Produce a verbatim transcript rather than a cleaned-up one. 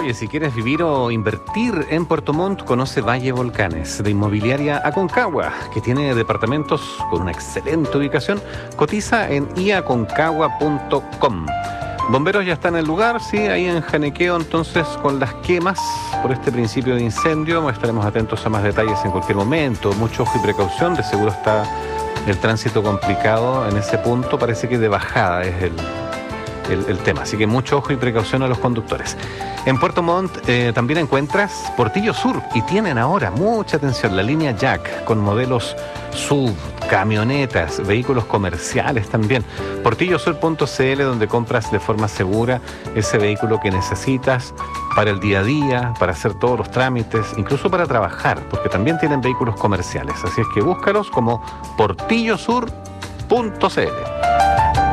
Oye, si quieres vivir o invertir en Puerto Montt, conoce Valle Volcanes, de Inmobiliaria Aconcagua, que tiene departamentos con una excelente ubicación. Cotiza en i aconcagua punto com. Bomberos ya están en el lugar, sí, ahí en Janequeo, entonces, con las quemas por este principio de incendio. Estaremos atentos a más detalles en cualquier momento. Mucho ojo y precaución, de seguro está el tránsito complicado en ese punto. Parece que de bajada es el... El, el tema, así que mucho ojo y precaución a los conductores. En Puerto Montt eh, también encuentras Portillo Sur y tienen ahora, mucha atención, la línea Jack con modelos S U V, camionetas, vehículos comerciales también. portillo sur punto c l, donde compras de forma segura ese vehículo que necesitas para el día a día, para hacer todos los trámites, incluso para trabajar, porque también tienen vehículos comerciales. Así es que búscalos como portillo sur punto c l.